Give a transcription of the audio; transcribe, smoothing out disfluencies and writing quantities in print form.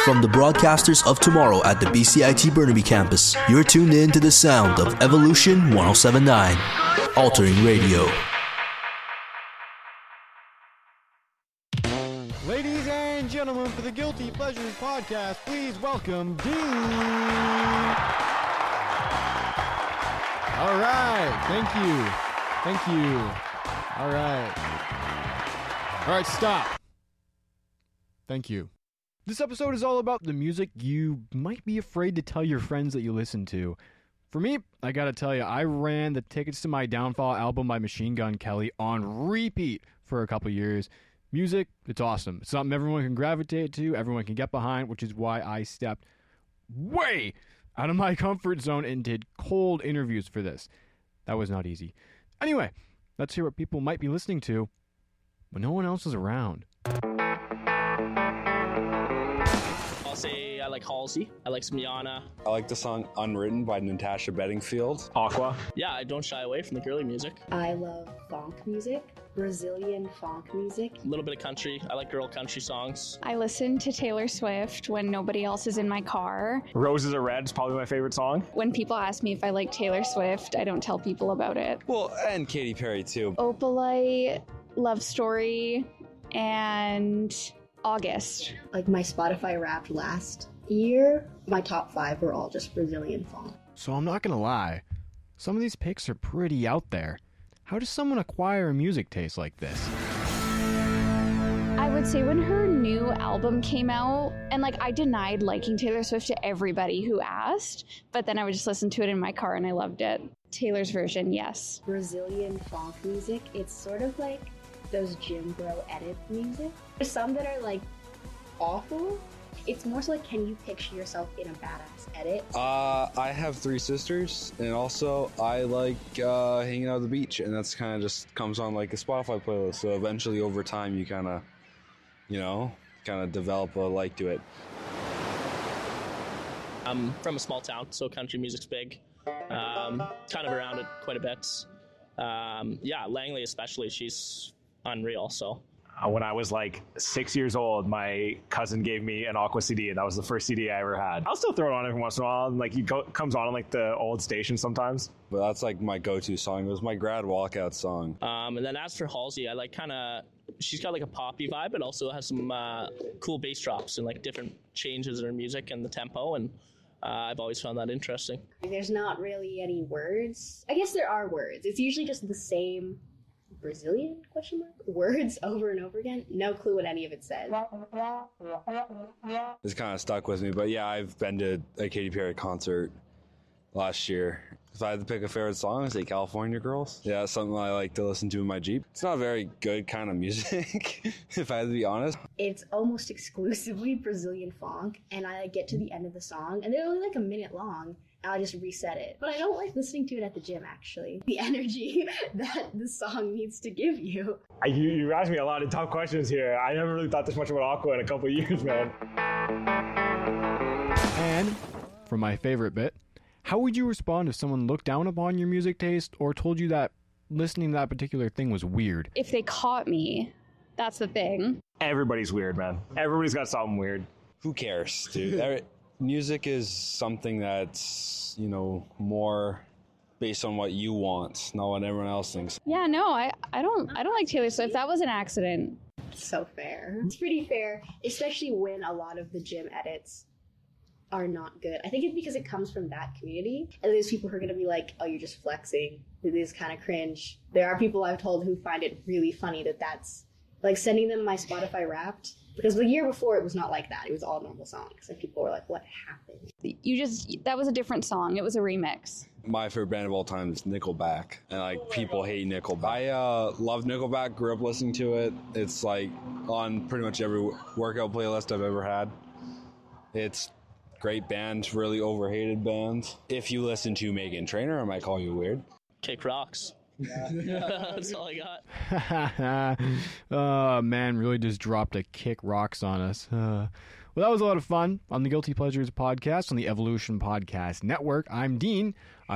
From the broadcasters of tomorrow at the BCIT Burnaby campus, you're tuned in to the sound of Evolution 1079, altering radio. Ladies and gentlemen, for the Guilty Pleasures podcast, please welcome Dean. All right, thank you. All right, stop. Thank you. This episode is all about the music you might be afraid to tell your friends that you listen to. For me, I gotta tell you, I ran the Tickets to My Downfall album by Machine Gun Kelly on repeat for a couple years. Music, it's awesome. It's something everyone can gravitate to, everyone can get behind, which is why I stepped way out of my comfort zone and did cold interviews for this. That was not easy. Anyway, let's hear what people might be listening to when no one else is around. I'll say I like Halsey. I like Smiana. I like the song Unwritten by Natasha Bedingfield. Aqua. Yeah, I don't shy away from the girly music. I love funk music, Brazilian funk music. A little bit of country. I like girl country songs. I listen to Taylor Swift when nobody else is in my car. Roses Are Red is probably my favorite song. When people ask me if I like Taylor Swift, I don't tell people about it. Well, and Katy Perry too. Opalite, Love Story, and August. Like my Spotify Wrapped last year, my top 5 were all just Brazilian funk. So I'm not gonna lie, some of these picks are pretty out there. How does someone acquire a music taste like this? I would say when her new album came out, and like I denied liking Taylor Swift to everybody who asked, but then I would just listen to it in my car and I loved it. Taylor's version, yes. Brazilian funk music, it's sort of like those gym bro edit music. There's some that are like awful. It's more so like, can you picture yourself in a badass edit? I have 3 sisters, and also I like hanging out at the beach, and that's kind of just comes on like a Spotify playlist. So eventually, over time, you kind of, develop a like to it. I'm from a small town, so country music's big. Kind of around it quite a bit. Langley especially, she's unreal, so. When I was like 6 years old, my cousin gave me an Aqua CD, and that was the first CD I ever had. I'll still throw it on every once in a while, and like comes on like the old station sometimes. But that's like my go-to song. It was my grad walkout song. And then as for Halsey, I like she's got like a poppy vibe, but also has some cool bass drops and like different changes in her music and the tempo, and I've always found that interesting. There's not really any words. I guess there are words. It's usually just the same Brazilian ? Words over and over again. No clue what any of it says. It's kind of stuck with me. But yeah, I've been to a Katy Perry concert last year. If I had to pick a favorite song, I'd say California Girls. Yeah, it's something I like to listen to in my Jeep. It's not very good kind of music, if I had to be honest. It's almost exclusively Brazilian funk, and I get to the end of the song, and they're only like a minute long, and I just reset it. But I don't like listening to it at the gym, actually. The energy that the song needs to give you. You asked me a lot of tough questions here. I never really thought this much about Aqua in a couple of years, man. And for my favorite bit, how would you respond if someone looked down upon your music taste or told you that listening to that particular thing was weird? If they caught me, that's the thing. Everybody's weird, man. Everybody's got something weird. Who cares, dude? Music is something that's, more based on what you want, not what everyone else thinks. Yeah, no, I don't like Taylor Swift. That was an accident. So fair. It's pretty fair, especially when a lot of the gym edits are not good. I think it's because it comes from that community, and there's people who are going to be like, oh, you're just flexing. It is kind of cringe. There are people I've told who find it really funny that's like sending them my Spotify Wrapped, because the year before it was not like that. It was all normal songs, and people were like, what happened? That was a different song. It was a remix. My favorite band of all time is Nickelback, and like people hate Nickelback. I love Nickelback, grew up listening to it. It's like on pretty much every workout playlist I've ever had. It's great band, really overhated band. If you listen to Meghan Trainor, I might call you weird. Kick rocks. That's all I got. Oh, man, really just dropped a kick rocks on us. Well, that was a lot of fun on the Guilty Pleasures podcast on the Evolution Podcast Network. I'm Dean.